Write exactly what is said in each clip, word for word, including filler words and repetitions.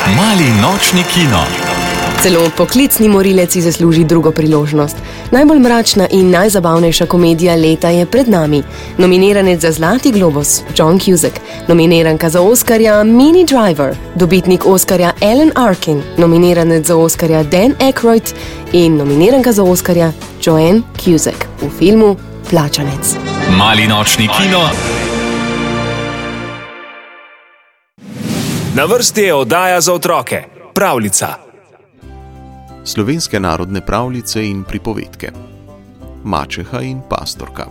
Mali nočni kino. Celo poklicni morilec si zasluži drugo priložnost. Najbolj mračna in najzabavnejša komedija leta je pred nami. Nominiranec za Zlati globus John Cusack, nominiranka za Oskarja Minnie Driver, dobitnik Oskarja Alan Arkin, nominiranec za Oskarja Dan Aykroyd in nominiranka za Oskarja Joanne Cusack v filmu Plačanec. Mali nočni kino. Na vrsti je oddaja za otroke, pravljica. Slovenske narodne pravljice in pripovedke. Mačeha in pastorka.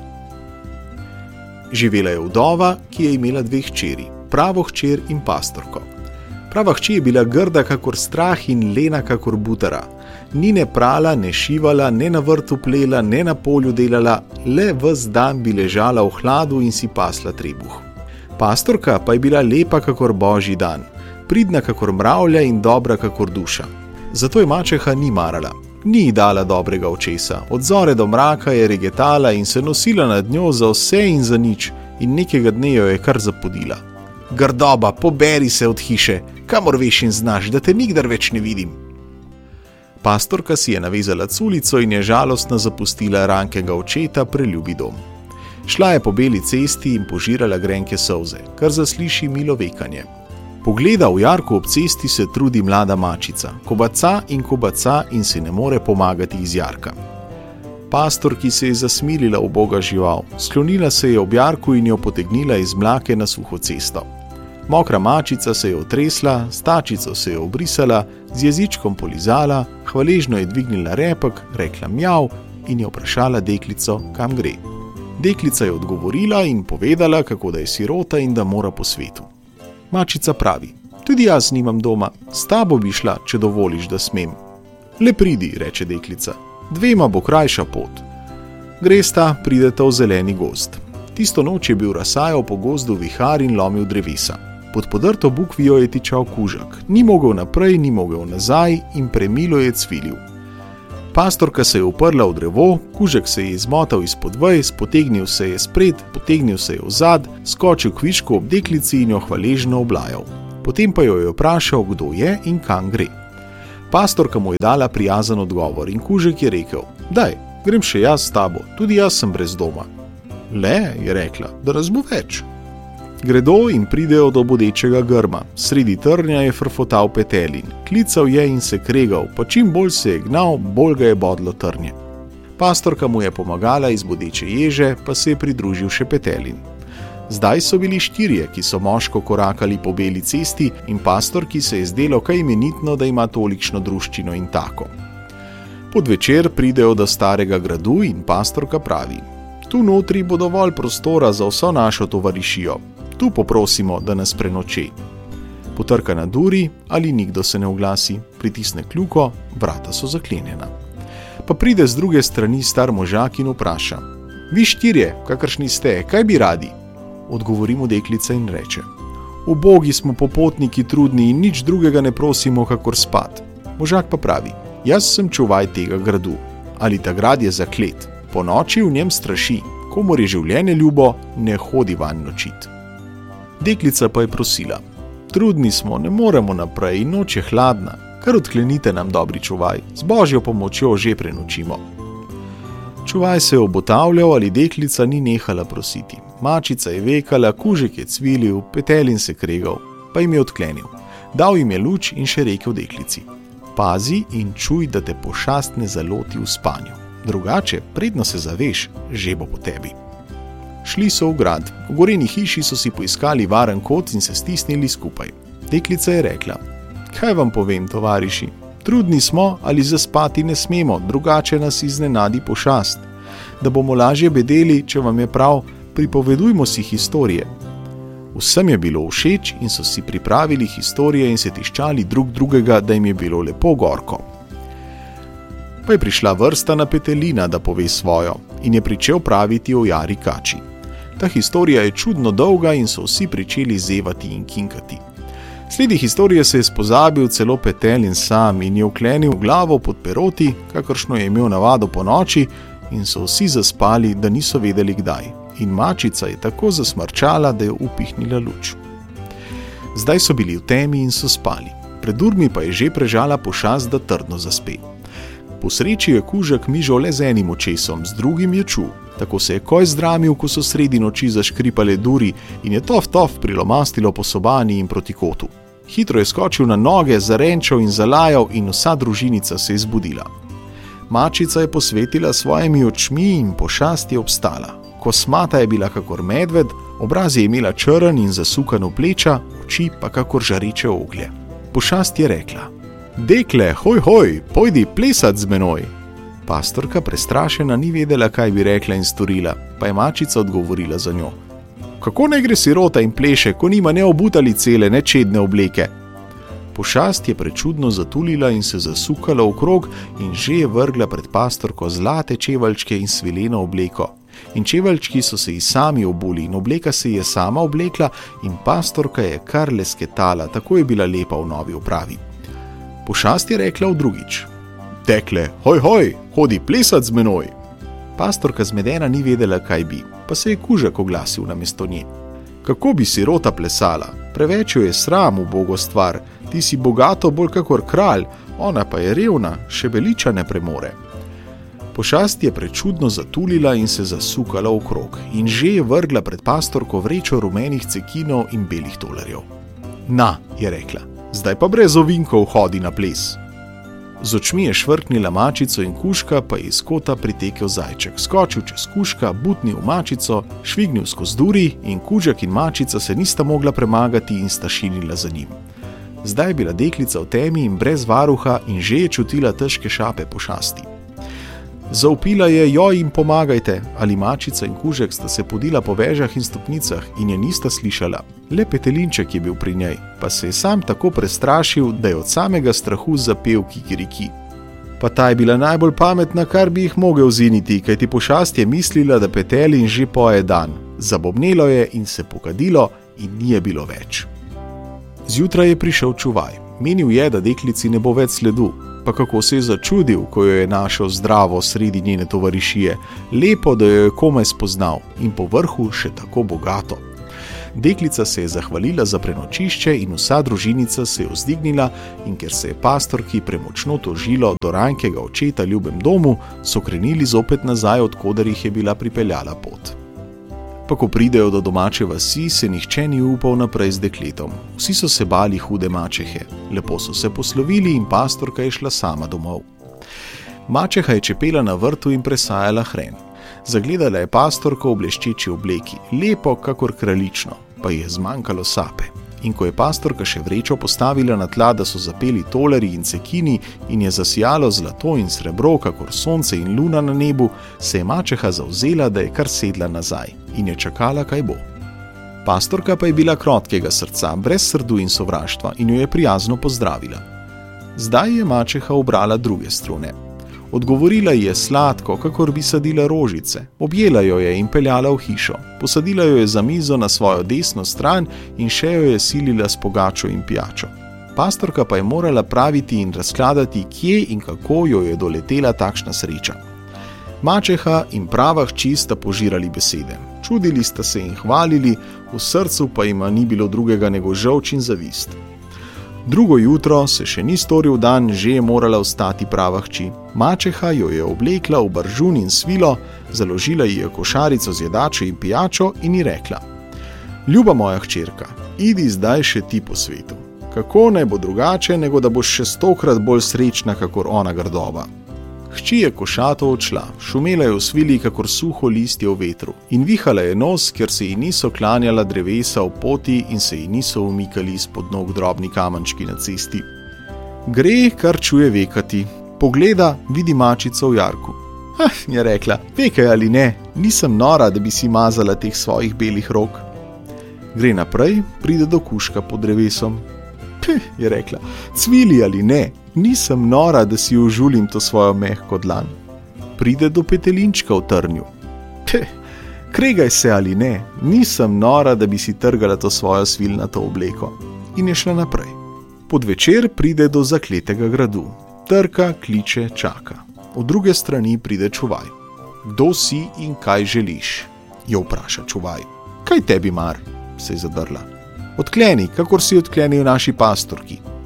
Živela je vdova, ki je imela dve hčeri, pravo hčer in pastorko. Prava hči je bila grda kakor strah in lena kakor butara. Ni ne prala, ne šivala, ne na vrtu plela, ne na polju delala, le ves dan bi ležala v hladu in si pasla trebuh. Pastorka pa je bila lepa kakor božji dan, pridna kakor mravlja in dobra kakor duša. Zato je mačeha ni marala, ni ji dala dobrega očesa, od zore do mraka je regetala in se nosila nad njo za vse in za nič in nekega dne jo je kar zapodila. Grdoba, poberi se od hiše, kamor veš in znaš, da te nikdar več ne vidim. Pastorka si je navezala culico in je žalostno zapustila rankega očeta preljubi dom. Šla je po beli cesti in požirala grenke solze, kar zasliši milo vekanje. Pogleda v jarku ob cesti se trudi mlada mačica, kobaca in kobaca in si ne more pomagati iz jarka. Pastorki se je zasmilila uboga žival, sklonila se je ob jarku in jo potegnila iz mlake na suho cesto. Mokra mačica se je otresla, stačico se je obrisala, z jezičkom polizala, hvaležno je dvignila repek, rekla mjav in je vprašala deklico, kam gre. Deklica je odgovorila in povedala, kako da je sirota in da mora po svetu. Mačica pravi, tudi jaz nimam doma, s tabo bi šla, če dovoliš, da smem. Le pridi, reče deklica, dvema bo krajša pot. Gresta, prideta v zeleni gozd. Tisto noč je bil razsajal po gozdu vihar in lomil drevesa. Pod podrto bukvijo je tičal kužak, ni mogel naprej, ni mogel nazaj in premilo je cvilil. Pastorka se je uprla v drevo, kužek se je izmotal izpod vej, potegnil se je spred, potegnil se je vzad, skočil kvišku ob deklici in jo hvaležno oblajal. Potem pa jo je vprašal, kdo je in kam gre. Pastorka mu je dala prijazen odgovor in kužek je rekel, daj, grem še jaz s tabo, tudi jaz sem brez doma. Le, je rekla, da nas bo več. Gredo in pridejo do bodečega grma. Sredi trnja je frfotal petelin. Klical je in se kregal, pa čim bolj se je gnal, bolj ga je bodlo trnje. Pastorka mu je pomagala iz bodeče ježe, pa se je pridružil še petelin. Zdaj so bili štirje, ki so moško korakali po beli cesti in pastorki se je zdelo kaj imenitno, da ima tolikšno druščino in tako. Pod večer pridejo do starega gradu in pastorka pravi, tu notri bo dovolj prostora za vso našo tovarišijo. Tu poprosimo, da nas prenoči. Potrka na duri, ali nikdo se ne oglasi, pritisne kljuko, vrata so zaklenjena. Pa pride z druge strani star možak in vpraša, vi štirje, kakršni ste, kaj bi radi? Odgovori mu deklica in reče, ubogi smo popotniki trudni in nič drugega ne prosimo, kakor spat. Možak pa pravi, jaz sem čuvaj tega gradu, ali ta grad je zaklet, po noči v njem straši, komor je življenje ljubo, ne hodi vanj nočit. Deklica pa je prosila, trudni smo, ne moremo naprej in noč je hladna, kar odklenite nam dobri čuvaj, z božjo pomočjo že prenočimo. Čuvaj se je obotavljal, ali deklica ni nehala prositi. Mačica je vekala, kužek je cvilil, petelin se kregal, pa jim je odklenil. Dal jim je luč in še rekel deklici, pazi in čuj, da te pošast ne zaloti v spanju. Drugače, predno se zaveš, že bo po tebi. Šli so v grad. V goreni hiši so si poiskali varen kot in se stisnili skupaj. Deklica je rekla, kaj vam povem, tovariši? Trudni smo, ali zaspati ne smemo, drugače nas iznenadi pošast. Da bomo lažje bedeli, če vam je prav, pripovedujmo si historije. Vsem je bilo všeč in so si pripravili historije in se tiščali drug drugega, da jim je bilo lepo gorko. Pa je prišla vrsta na petelina, da pove svojo, in je pričel praviti o jari kači. Ta historija je čudno dolga in so vsi pričeli zevati in kinkati. Sledi historije se je spozabil celo petelin sam in je vklenil glavo pod peroti, kakršno je imel navado po noči, in so vsi zaspali, da niso vedeli kdaj. In mačica je tako zasmrčala, da je upihnila luč. Zdaj so bili v temi in so spali. Pred durmi pa je že prežala pošast, da trdno zaspe. Po sreči je kužek mižal le z enim očesom, z drugim je čul. Tako se je koj zdramil, ko so sredi noči zaškripale duri in je tof tof prilomastilo po sobani in proti kotu. Hitro je skočil na noge, zarenčal in zalajal in vsa družinica se je zbudila. Mačica je posvetila svojimi očmi in pošast je obstala. Kosmata je bila kakor medved, obraz je imela črn in zasukano pleča, oči pa kakor žareče oglje. Pošast je rekla: Dekle, hoj hoj, pojdi plesat z menoj. Pastorka prestrašena ni vedela, kaj bi rekla in storila, pa je mačica odgovorila za njo: Kako naj gre sirota in pleše, ko nima ne obutali cele, ne čedne obleke? Pošast je prečudno zatulila in se zasukala okrog in že je vrgla pred pastorko zlate čeveljčke in svileno obleko. In čeveljčki so se ji sami obuli in obleka se je sama oblekla in pastorka je kar lesketala, tako je bila lepa v novi opravi. Pošast je rekla v drugič: Dekle, hoj hoj, hodi plesat z menoj. Pastorka zmedena ni vedela, kaj bi, pa se je kužek oglasil namesto nje: Kako bi sirota plesala? Preveč jo je sram, ubogo stvar, ti si bogato bolj kakor kralj, ona pa je revna, še beliča ne premore. Pošast je prečudno zatulila in se zasukala okrog in že je vrgla pred pastorko vrečo rumenih cekinov in belih tolarjev. Na, je rekla, zdaj pa brez ovinkov hodi na ples. Z očmi je švrknila mačico in kužka, pa je iz kota pritekel zajček, skočil čez kužka, butnil mačico, švignil skozi duri in kužek in mačica se nista mogla premagati in sta šinila za njim. Zdaj je bila deklica v temi in brez varuha in že je čutila težke šape pošasti. Zavpila je: Joj, jim pomagajte, ali mačica in kužek sta se podila po vežah in stopnicah in je nista slišala. Le petelinček je bil pri njej, pa se je sam tako prestrašil, da je od samega strahu zapel kikiriki. Pa ta je bila najbolj pametna, kar bi jih mogel ziniti, kajti pošast je mislila, da petelin že poje dan. Zabobnelo je in se pokadilo in ni je bilo več. Zjutraj je prišel čuvaj. Menil je, da deklici ne bo več sledu. Pa kako se je začudil, ko jo je našel zdravo sredi njene tovarišije, lepo, da jo je komaj spoznal in po vrhu še tako bogato. Deklica se je zahvalila za prenočišče in vsa družinica se je vzdignila in ker se je pastorki premočno tožilo do rankega očeta ljubem domu, so krenili zopet nazaj, od koder jih je bila pripeljala pot. Pa ko pridejo do domače vasi, se nihče ni upal naprej z dekletom. Vsi so se bali hude mačehe. Lepo so se poslovili in pastorka je šla sama domov. Mačeha je čepela na vrtu in presajala hren. Zagledala je pastorko v bleščeči obleki, lepo kakor kraljično, pa ji je zmanjkalo sape. In ko je pastorka še vrečo postavila na tla, da so zapeli tolarji in cekini in je zasijalo zlato in srebro, kakor sonce in luna na nebu, se je mačeha zavzela, da je kar sedla nazaj in je čakala, kaj bo. Pastorka pa je bila krotkega srca, brez srdu in sovraštva in jo je prijazno pozdravila. Zdaj je mačeha ubrala druge strune. Odgovorila ji je sladko, kakor bi sadila rožice, objela jo je in peljala v hišo, posadila jo je za mizo na svojo desno stran in še jo je silila s pogačo in pijačo. Pastorka pa je morala praviti in razkladati, kje in kako jo je doletela takšna sreča. Mačeha in prava hči sta požirali besede, čudili sta se in hvalili, v srcu pa jima ni bilo drugega nego žolč in zavist. Drugo jutro se še ni storil dan, že je morala vstati prava hči. Mačeha jo je oblekla v baržun in svilo, založila ji je košarico z jedačo in pijačo in ji rekla: Ljuba moja hčerka, idi zdaj še ti po svetu. Kako naj bo drugače, nego da boš še stokrat bolj srečna, kakor ona grdova. Hči je košato odšla, šumela je v svili kakor suho listje v vetru in vihala je nos, ker se ji niso klanjala drevesa v poti in se ji niso umikali izpod nog drobni kamenčki na cesti. Gre, kar čuje vekati. Pogleda, vidi mačico v jarku. Ah, je rekla, vekaj ali ne, nisem nora, da bi si mazala teh svojih belih rok. Gre naprej, pride do kužka pod drevesom. Pih, je rekla, cvili ali ne, nisem nora, da si užulim to svojo mehko dlan. Pride do petelinčka v trnju. Pih, kregaj se ali ne, nisem nora, da bi si trgala to svojo svilnato obleko. In je šla naprej. Pod večer pride do zakletega gradu. Trka, kliče, čaka. Od druge strani pride čuvaj. Kdo si in kaj želiš? Jo vpraša čuvaj. Kaj tebi mar? Se je zadrla. Odkleni, kakor si odklenil naši pastorki.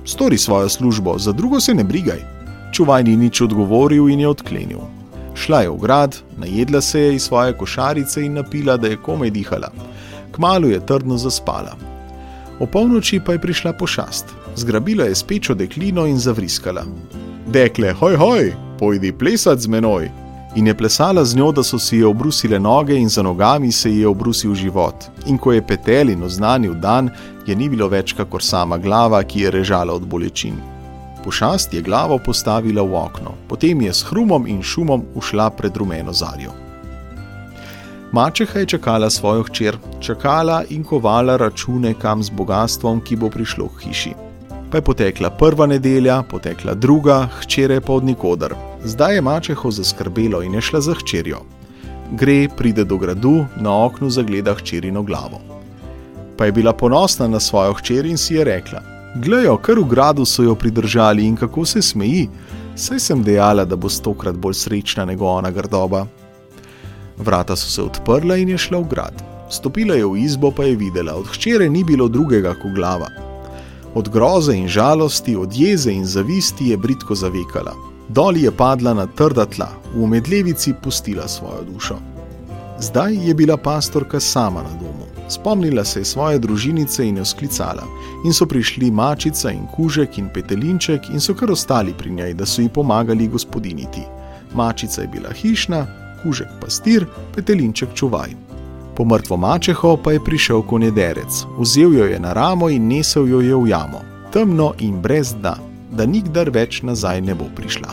Stori svojo službo, za drugo se ne brigaj. Čuvaj ni nič odgovoril in je odklenil. Šla je v grad, najedla se je iz svoje košarice in napila, da je komaj dihala. Kmalu je trdno zaspala. O polnoči pa je prišla pošast. Zgrabila je spečo deklino in zavriskala. Dekle, hoj, hoj, pojdi plesat z menoj. In je plesala z njo, da so si je obrusile noge in za nogami se ji je obrusil život. In ko je petel in oznanil dan, je ni bilo več kakor sama glava, ki je režala od bolečin. Pošast je glavo postavila v okno, potem je s hrumom in šumom ušla pred rumeno zarjo. Mačeha je čakala svojo hčer, čakala in kovala račune, kam z bogastvom, ki bo prišlo k hiši. Pa je potekla prva nedelja, potekla druga, hčere pa od nikoder. Zdaj je mačeho zaskrbelo in je šla za hčerjo. Gre, pride do gradu, na oknu zagleda hčerino glavo. Pa je bila ponosna na svojo hčer in si je rekla: Glejo, kar v gradu so jo pridržali in kako se smeji, saj sem dejala, da bo stokrat bolj srečna nego ona grdoba. Vrata so se odprla in je šla v grad. Stopila je v izbo, pa je videla, od hčere ni bilo drugega kot glava. Od groze in žalosti, od jeze in zavisti je bridko zavekala. Dol je padla na trda tla, v medlevici pustila svojo dušo. Zdaj je bila pastorka sama na domu. Spomnila se je svoje družinice in jo sklicala. In so prišli mačica in kužek in petelinček in so kar ostali pri njej, da so ji pomagali gospodiniti. Mačica je bila hišna, kužek pastir, petelinček čuvaj. Po mrtvo mačeho pa je prišel konjederec. Vzel jo je na ramo in nesel jo je v jamo. Temno in brez dna, da nikdar več nazaj ne bo prišla.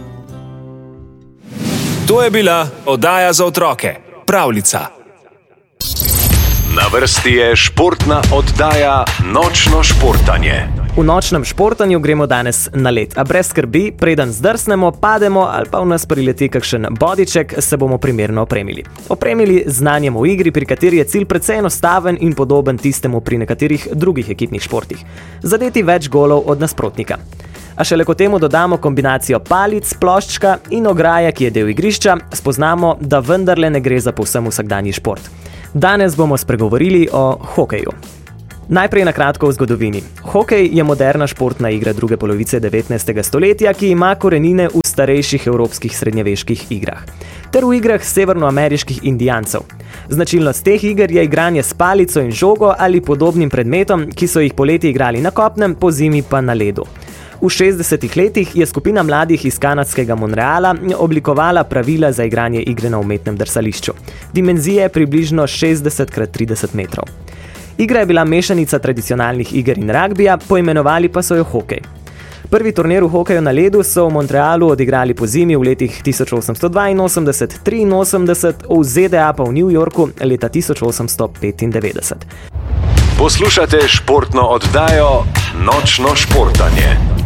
To je bila oddaja za otroke, Pravljica. Na vrsti je športna oddaja Nočno športanje. V nočnem športanju gremo danes na led, a brez skrbi, preden zdrsnemo, pademo ali pa v nas prileti kakšen bodiček, se bomo primerno opremili. Opremili z znanjem v igri, pri kateri je cilj precej enostaven in podoben tistemu pri nekaterih drugih ekipnih športih. Zadeti več golov od nasprotnika. A šele ko temu dodamo kombinacijo palic, ploščka in ograje, ki je del igrišča, spoznamo, da vendarle ne gre za povsem vsakdanji šport. Danes bomo spregovorili o hokeju. Najprej na kratko o zgodovini. Hokej je moderna športna igra druge polovice devetnajstega stoletja, ki ima korenine v starejših evropskih srednjeveških igrah ter v igrah severnoameriških indijancev. Značilnost teh iger je igranje s palico in žogo ali podobnim predmetom, ki so jih poleti igrali na kopnem, pozimi pa na ledu. V šestdesetih letih je skupina mladih iz kanadskega Montreala oblikovala pravila za igranje igre na umetnem drsališču. Dimenzije približno šestdeset krat trideset metrov. Igra je bila mešanica tradicionalnih iger in ragbija, poimenovali pa so jo hokej. Prvi turnir v hokeju na ledu so v Montrealu odigrali po zimi v letih tisoč osemsto dvainosemdeset triinosemdeset, v Z D A pa v New Yorku leta tisoč osemsto petindevetdeset. Poslušate športno oddajo Nočno športanje.